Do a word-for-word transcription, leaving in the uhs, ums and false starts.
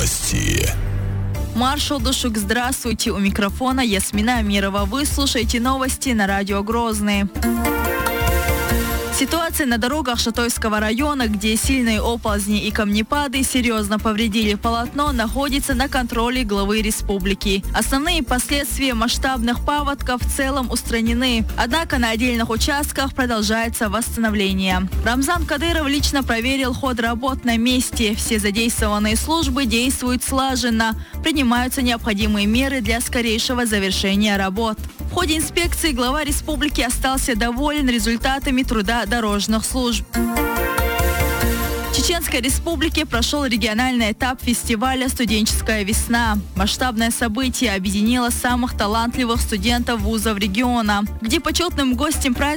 Новости. Маршал Душук, здравствуйте. У микрофона Ясмина Амирова. Вы слушаете новости на радио Грозный. Ситуация на дорогах Шатойского района, где сильные оползни и камнепады серьезно повредили полотно, находится на контроле главы республики. Основные последствия масштабных паводков в целом устранены, однако на отдельных участках продолжается восстановление. Рамзан Кадыров лично проверил ход работ на месте. Все задействованные службы действуют слаженно, принимаются необходимые меры для скорейшего завершения работ. В ходе инспекции глава республики остался доволен результатами труда дорожных служб. В Чеченской Республике прошел региональный этап фестиваля «Студенческая весна». Масштабное событие объединило самых талантливых студентов вузов региона, где почетным гостем праздника